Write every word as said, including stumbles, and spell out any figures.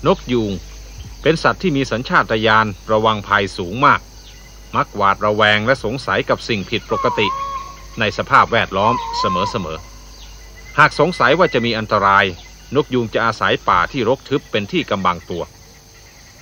นกยูงเป็นสัตว์ที่มีสัญชาตญาณระวังภัยสูงมากมักหวาดระแวงและสงสัยกับสิ่งผิดปกติในสภาพแวดล้อมเสมอๆหากสงสัยว่าจะมีอันตรายนกยูงจะอาศัยป่าที่รกทึบเป็นที่กำบังตัว